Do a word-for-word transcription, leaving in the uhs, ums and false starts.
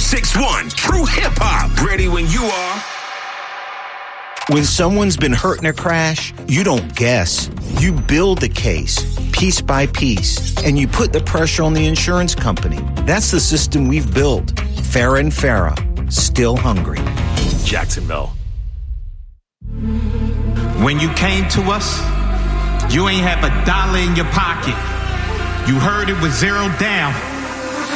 six one, True Hip Hop. Ready when you are. When someone's been hurt in a crash, you don't guess. You build the case, piece by piece, and you put the pressure on the insurance company. That's the system we've built. Farah and Farah, still hungry. Jacksonville. When you came to us, you ain't have a dollar in your pocket. You heard it was zero down.